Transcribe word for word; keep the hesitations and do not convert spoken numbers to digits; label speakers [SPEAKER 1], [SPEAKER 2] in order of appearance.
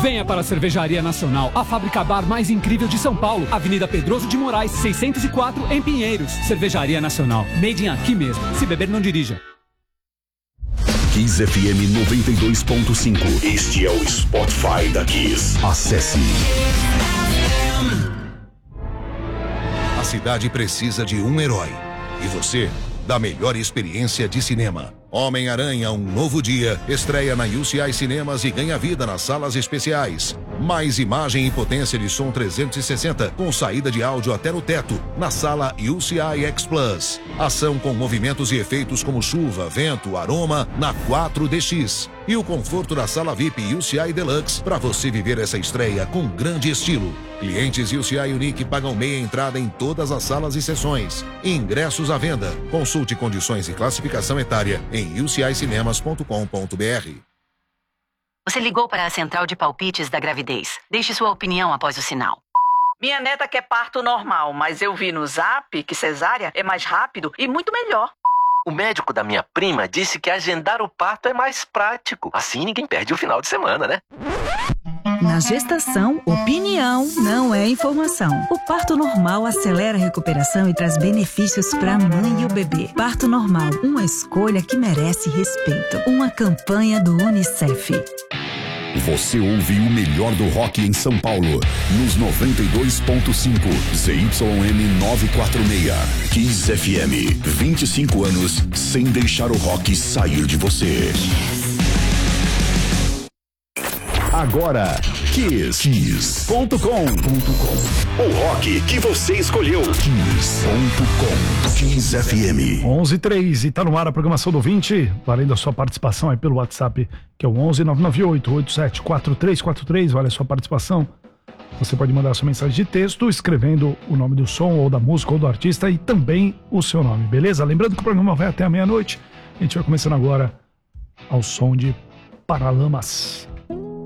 [SPEAKER 1] Venha para a Cervejaria Nacional, a fábrica bar mais incrível de São Paulo. Avenida Pedroso de Moraes, seiscentos e quatro, em Pinheiros. Cervejaria Nacional. Made in aqui mesmo. Se beber, não dirija.
[SPEAKER 2] Kiss F M noventa e dois ponto cinco. Este é o Spotify da Kiss. Acesse.
[SPEAKER 3] A cidade precisa de um herói. E você, da melhor experiência de cinema. Homem-Aranha, um novo dia, estreia na U C I Cinemas e ganha vida nas salas especiais. Mais imagem e potência de som trezentos e sessenta, com saída de áudio até no teto, na sala U C I X Plus. Ação com movimentos e efeitos como chuva, vento, aroma, na quatro D X. E o conforto da sala V I P U C I Deluxe, para você viver essa estreia com grande estilo. Clientes U C I Unique pagam meia entrada em todas as salas e sessões. Ingressos à venda. Consulte condições e classificação etária em u c i cinemas ponto com ponto b r.
[SPEAKER 4] Você ligou para a central de palpites da gravidez. Deixe sua opinião após o sinal.
[SPEAKER 5] Minha neta quer parto normal, mas eu vi no Zap que cesárea é mais rápido e muito melhor.
[SPEAKER 6] O médico da minha prima disse que agendar o parto é mais prático. Assim ninguém perde o final de semana, né?
[SPEAKER 7] Na gestação, opinião não é informação. O parto normal acelera a recuperação e traz benefícios para a mãe e o bebê. Parto normal, uma escolha que merece respeito. Uma campanha do Unicef.
[SPEAKER 2] Você ouve o melhor do rock em São Paulo, nos noventa e dois ponto cinco, Z Y M novecentos e quarenta e seis. Kiss F M, vinte e cinco anos sem deixar o rock sair de você. Agora, Kiss, Kiss ponto com. O rock que você escolheu. Kiss ponto com. Kiss F M.
[SPEAKER 8] onze e três, e tá no ar a programação do ouvinte, valendo a sua participação aí pelo WhatsApp, que é o onze nove nove oito oito sete quatro três quatro três, vale a sua participação. Você pode mandar sua mensagem de texto, escrevendo o nome do som, ou da música, ou do artista, e também o seu nome, beleza? Lembrando que o programa vai até a meia-noite. A gente vai começando agora ao som de Paralamas.